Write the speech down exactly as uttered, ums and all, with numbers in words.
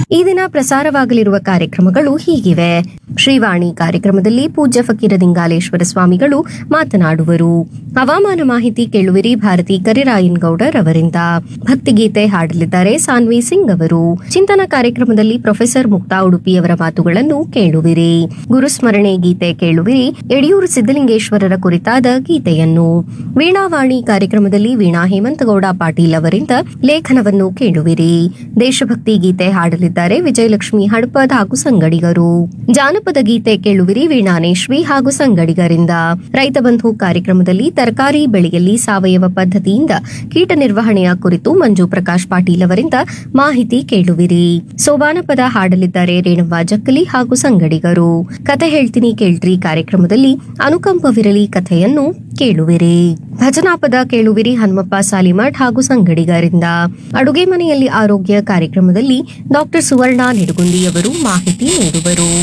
ಈ ದಿನ ಪ್ರಸಾರವಾಗಲಿರುವ ಕಾರ್ಯಕ್ರಮಗಳು ಹೀಗಿವೆ. ಶ್ರೀವಾಣಿ ಕಾರ್ಯಕ್ರಮದಲ್ಲಿ ಪೂಜ್ಯ ಫಕೀರ ದಿಂಗಾಲೇಶ್ವರ ಸ್ವಾಮಿಗಳು ಮಾತನಾಡುವರು. ಹವಾಮಾನ ಮಾಹಿತಿ ಕೇಳುವಿರಿ ಭಾರತಿ ಕರಿರಾಯನ್ ಗೌಡರ್ ಅವರಿಂದ. ಭಕ್ತಿಗೀತೆ ಹಾಡಲಿದ್ದಾರೆ ಸಾನ್ವಿ ಸಿಂಗ್ ಅವರು. ಚಿಂತನ ಕಾರ್ಯಕ್ರಮದಲ್ಲಿ ಪ್ರೊಫೆಸರ್ ಮುಕ್ತಾ ಉಡುಪಿಯವರ ಮಾತುಗಳನ್ನು ಕೇಳುವಿರಿ. ಗುರುಸ್ಮರಣೆ ಗೀತೆ ಕೇಳುವಿರಿ ಯಡಿಯೂರು ಸಿದ್ದಲಿಂಗೇಶ್ವರರ ಕುರಿತಾದ ಗೀತೆಯನ್ನು. ವೀಣಾವಾಣಿ ಕಾರ್ಯಕ್ರಮದಲ್ಲಿ ವೀಣಾ ಹೇಮಂತಗೌಡ ಪಾಟೀಲ್ ಅವರಿಂದ ಲೇಖನವನ್ನು ಕೇಳುವಿರಿ. ದೇಶಭಕ್ತಿ ಗೀತೆ ಹಾಡಲಿದ್ದಾರೆ ವಿಜಯಲಕ್ಷ್ಮಿ ಹಡಪದ್ ಹಾಗೂ ಸಂಗಡಿಗರು. ಜಾನಪದ ಗೀತೆ ಕೇಳುವಿರಿ ವೀಣಾನೇಶ್ವಿ ಹಾಗೂ ಸಂಗಡಿಗರಿಂದ. ರೈತ ಬಂಧು ಕಾರ್ಯಕ್ರಮದಲ್ಲಿ ತರಕಾರಿ ಬೆಳೆಯಲ್ಲಿ ಸಾವಯವ ಪದ್ಧತಿಯಿಂದ ಕೀಟ ನಿರ್ವಹಣೆಯ ಕುರಿತು ಮಂಜು ಪ್ರಕಾಶ್ ಪಾಟೀಲ್ ಅವರಿಂದ ಮಾಹಿತಿ ಕೇಳುವಿರಿ. ಸೋಬಾನ ಪದ ಹಾಡಲಿದ್ದಾರೆ ರೇಣವ್ವ ಜಕ್ಕಲಿ ಹಾಗೂ ಸಂಗಡಿಗರು. ಕತೆ ಹೇಳ್ತೀನಿ ಕೇಳ್ರಿ ಕಾರ್ಯಕ್ರಮದಲ್ಲಿ ಅನುಕಂಪವಿರಲಿ ಕಥೆಯನ್ನು ಕೇಳುವಿರಿ. ಭಜನಾ ಪದ ಕೇಳುವಿರಿ ಹನುಮಪ್ಪ ಸಾಲಿಮಠ್ ಹಾಗೂ ಸಂಗಡಿಗರಿಂದ. ಅಡುಗೆ ಮನೆಯಲ್ಲಿ ಆರೋಗ್ಯ ಕಾರ್ಯಕ್ರಮದಲ್ಲಿ ಡಾಕ್ಟರ್ ಸುವರ್ಣ ನಿಡುಗುಂದಿಯವರು ಮಾಹಿತಿ ನೀಡುವರು.